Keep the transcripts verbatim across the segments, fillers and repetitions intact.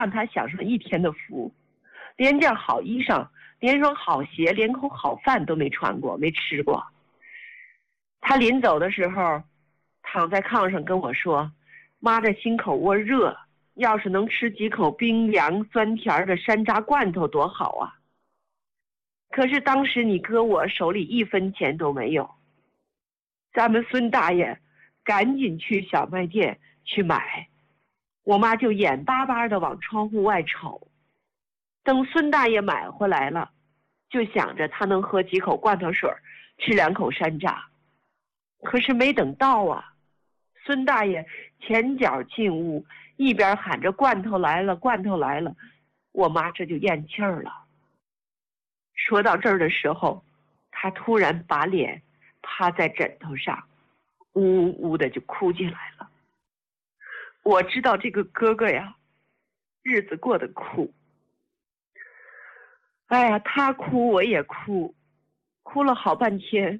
让他享受一天的福，连件好衣裳，连双好鞋，连口好饭都没穿过，没吃过。他临走的时候躺在炕上跟我说，妈，这心口窝热，要是能吃几口冰凉酸甜的山楂罐头多好啊。可是当时你哥我手里一分钱都没有，咱们孙大爷赶紧去小卖店去买，我妈就眼巴巴的往窗户外瞅。等孙大爷买回来了，就想着他能喝几口罐头水，吃两口山楂。可是没等到啊，孙大爷前脚进屋，一边喊着罐头来了，罐头来了，我妈这就咽气儿了。说到这儿的时候，他突然把脸趴在枕头上，呜呜呜的就哭起来了。我知道这个哥哥呀，日子过得苦。哎呀，他哭我也哭，哭了好半天。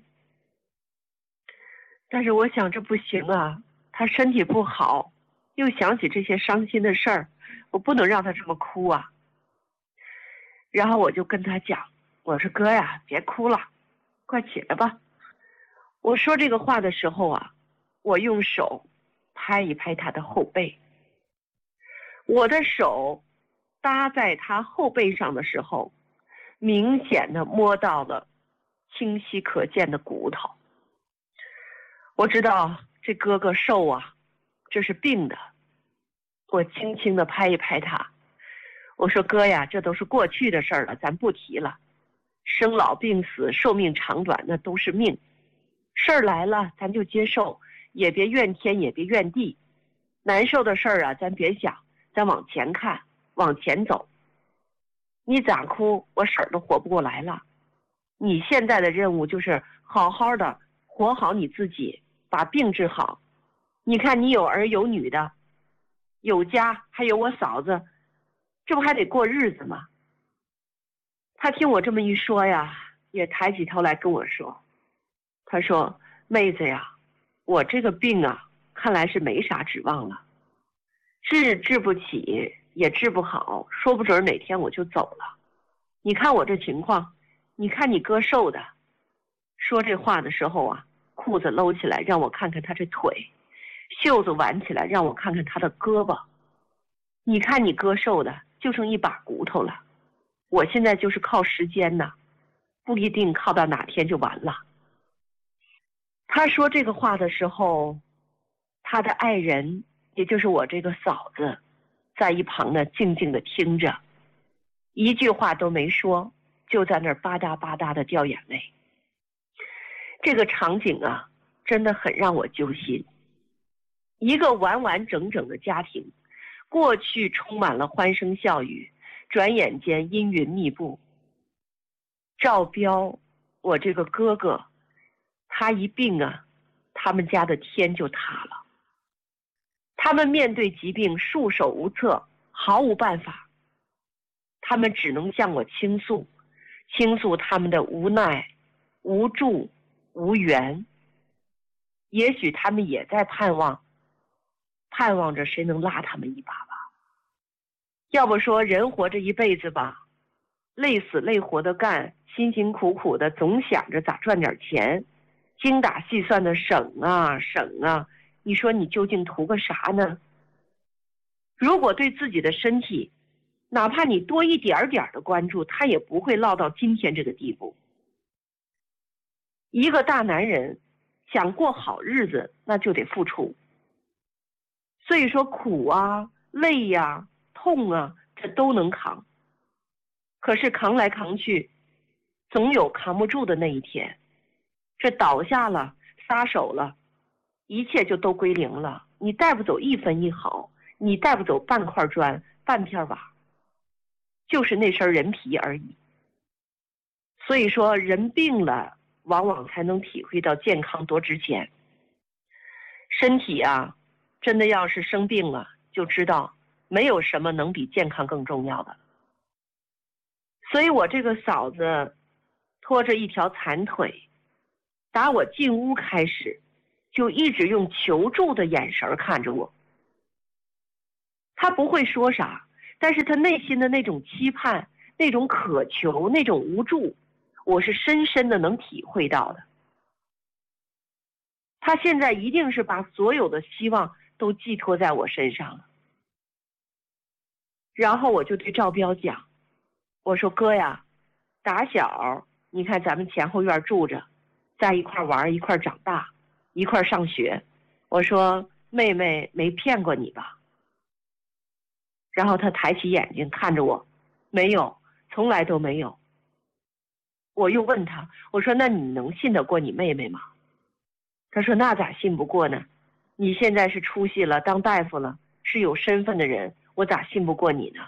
但是我想这不行啊，他身体不好，又想起这些伤心的事儿，我不能让他这么哭啊。然后我就跟他讲，我说哥呀，别哭了，快起来吧。我说这个话的时候啊，我用手拍一拍他的后背。我的手搭在他后背上的时候，明显的摸到了清晰可见的骨头。我知道这哥哥瘦啊，这是病的。我轻轻的拍一拍他，我说哥呀，这都是过去的事儿了，咱不提了。生老病死，寿命长短，那都是命。事儿来了，咱就接受，也别怨天，也别怨地。难受的事儿啊，咱别想，咱往前看，往前走。你咋哭，我婶儿都活不过来了。你现在的任务就是好好的活好你自己，把病治好。你看你有儿有女的，有家，还有我嫂子，这不还得过日子吗？他听我这么一说呀，也抬起头来跟我说，他说，妹子呀，我这个病啊，看来是没啥指望了，治治不起，也治不好，说不准哪天我就走了。你看我这情况，你看你哥瘦的。说这话的时候啊，裤子搂起来让我看看他这腿，袖子挽起来让我看看他的胳膊。你看你哥瘦的就剩一把骨头了，我现在就是靠时间呢，不一定靠到哪天就完了。他说这个话的时候，他的爱人，也就是我这个嫂子，在一旁呢静静的听着，一句话都没说，就在那儿吧嗒吧嗒的掉眼泪。这个场景啊，真的很让我揪心。一个完完整整的家庭，过去充满了欢声笑语，转眼间阴云密布。赵彪，我这个哥哥，他一病啊，他们家的天就塌了。他们面对疾病束手无策，毫无办法。他们只能向我倾诉，倾诉他们的无奈、无助、无缘。也许他们也在盼望，盼望着谁能拉他们一把吧。要不说人活着一辈子吧，累死累活的干，辛辛苦苦的，总想着咋赚点钱，精打细算的省啊省啊，你说你究竟图个啥呢？如果对自己的身体，哪怕你多一点点的关注，他也不会落到今天这个地步。一个大男人想过好日子，那就得付出。所以说苦啊、累呀、啊、痛啊，这都能扛。可是扛来扛去，总有扛不住的那一天。这倒下了，撒手了，一切就都归零了。你带不走一分一毫，你带不走半块砖、半片瓦，就是那身人皮而已。所以说人病了，往往才能体会到健康多值钱。身体啊，真的要是生病了，就知道没有什么能比健康更重要的。所以我这个嫂子拖着一条残腿，打我进屋开始，就一直用求助的眼神看着我。她不会说啥， 但是他内心的那种期盼、那种渴求、那种无助，我是深深的能体会到的。他现在一定是把所有的希望都寄托在我身上了。然后我就对赵彪讲，我说哥呀，打小你看咱们前后院住着，在一块玩，一块长大，一块上学，我说妹妹没骗过你吧？然后他抬起眼睛看着我，没有，从来都没有。我又问他，我说那你能信得过你妹妹吗？他说那咋信不过呢？你现在是出息了，当大夫了，是有身份的人，我咋信不过你呢？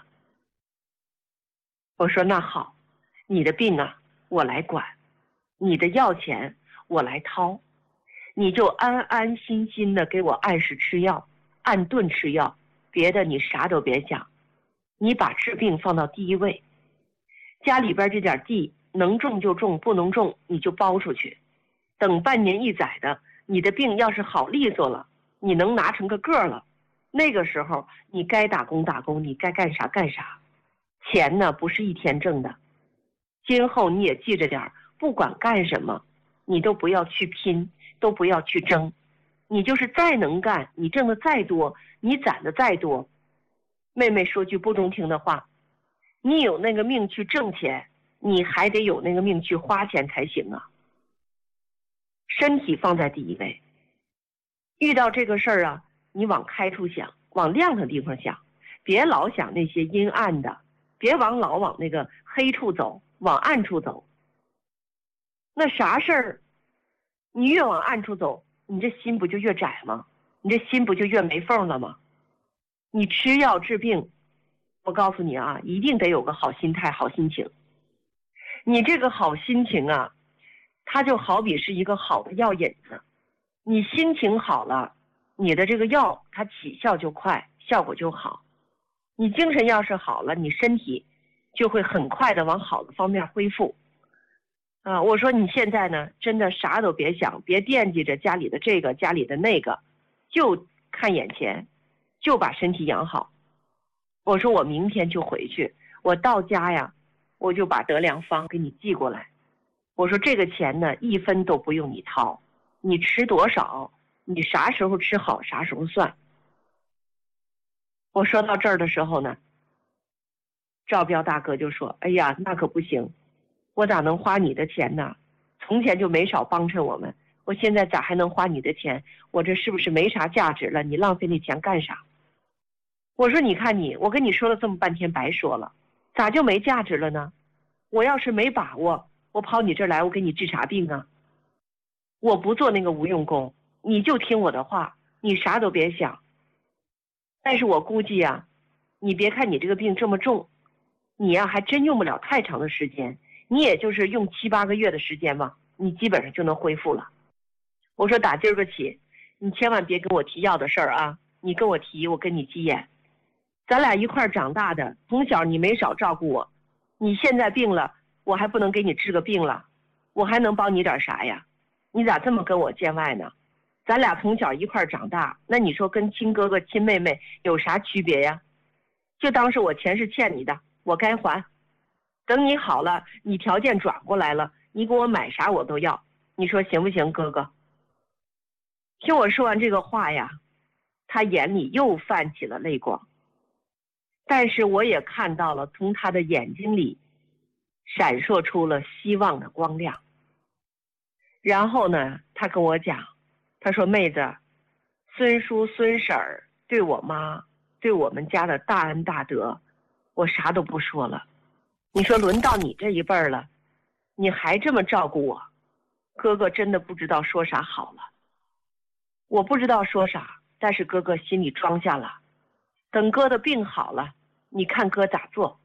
我说那好，你的病啊我来管，你的药钱我来掏，你就安安心心的给我按时吃药，按顿吃药，别的你啥都别想，你把治病放到第一位。家里边这点地能种就种，不能种你就包出去，等半年一载的，你的病要是好利索了，你能拿成个个了，那个时候你该打工打工，你该干啥干啥。钱呢不是一天挣的，今后你也记着点，不管干什么你都不要去拼，都不要去争。你就是再能干，你挣的再多，你攒的再多，妹妹说句不中听的话，你有那个命去挣钱，你还得有那个命去花钱才行啊。身体放在第一位，遇到这个事儿啊，你往开处想，往亮的地方想，别老想那些阴暗的，别往老往那个黑处走，往暗处走。那啥事儿你越往暗处走，你这心不就越窄吗？你这心不就越没缝了吗？你吃药治病，我告诉你啊，一定得有个好心态好心情。你这个好心情啊，它就好比是一个好的药引子，你心情好了，你的这个药它起效就快，效果就好。你精神要是好了，你身体就会很快的往好的方面恢复。啊，我说你现在呢，真的啥都别想，别惦记着家里的这个家里的那个，就看眼前，就把身体养好。我说我明天就回去，我到家呀，我就把得良方给你寄过来。我说这个钱呢，一分都不用你掏，你吃多少，你啥时候吃好啥时候算。我说到这儿的时候呢，赵彪大哥就说，哎呀，那可不行，我咋能花你的钱呢？从前就没少帮衬我们，我现在咋还能花你的钱？我这是不是没啥价值了？你浪费那钱干啥？我说你看你，我跟你说了这么半天白说了，咋就没价值了呢？我要是没把握，我跑你这儿来，我给你治啥病啊？我不做那个无用功，你就听我的话，你啥都别想。但是我估计啊，你别看你这个病这么重，你呀、啊、还真用不了太长的时间，你也就是用七八个月的时间吧，你基本上就能恢复了。我说打今儿个起，你千万别跟我提药的事儿啊，你跟我提，我跟你急眼。咱俩一块儿长大的，从小你没少照顾我，你现在病了，我还不能给你治个病了，我还能帮你点啥呀？你咋这么跟我见外呢？咱俩从小一块儿长大，那你说跟亲哥哥亲妹妹有啥区别呀？就当是我钱是欠你的，我该还。等你好了，你条件转过来了，你给我买啥我都要，你说行不行，哥哥？听我说完这个话呀，他眼里又泛起了泪光，但是我也看到了从他的眼睛里闪烁出了希望的光亮。然后呢，他跟我讲，他说妹子，孙叔孙婶儿对我妈对我们家的大恩大德，我啥都不说了。你说轮到你这一辈儿了，你还这么照顾我，哥哥真的不知道说啥好了。我不知道说啥，但是哥哥心里装下了，等哥的病好了，你看哥咋做。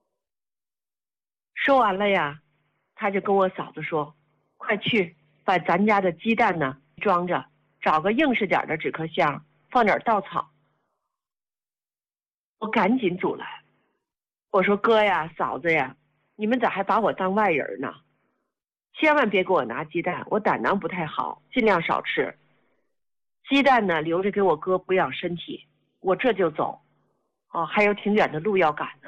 说完了呀，他就跟我嫂子说，快去把咱家的鸡蛋呢装着，找个硬实点的纸壳箱，放点稻草。我赶紧阻拦，我说哥呀嫂子呀，你们咋还把我当外人呢？千万别给我拿鸡蛋，我胆囊不太好，尽量少吃。鸡蛋呢留着给我哥补养身体，我这就走。 哦，还有挺远的路要赶呢。